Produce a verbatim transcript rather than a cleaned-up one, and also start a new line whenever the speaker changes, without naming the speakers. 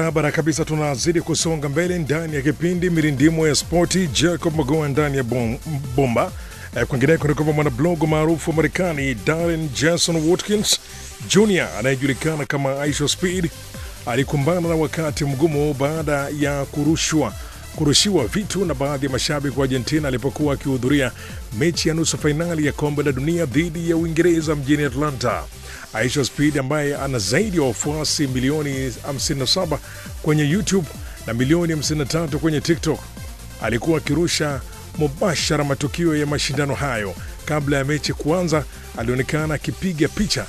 Barabara kabisa, tunazidi kusonga mbele ndani ya kipindi Mirindimo ya Sporti. Jacob Magoa ndani ya bom, bomba. E, kwingineko ni kwamba mwanablogu maarufu wa Marekani Darren Jason Watkins Junior anayejulikana kama Aisha Speed alikumbana na wakati mgumu baada ya kurushwa kurushiwa vitu na baadhi ya mashabiki wa Argentina alipokuwa akihudhuria mechi ya nusu fainali ya kombe la dunia dhidi ya Uingereza mjini Atlanta. Aisha Speed ambaye ana zaidi ya wafuasi milioni hamsini na saba kwenye YouTube na milioni hamsini na tatu kwenye TikTok alikuwa akirusha mubashara matukio ya mashindano hayo. Kabla ya mechi kuanza, alionekana akipiga picha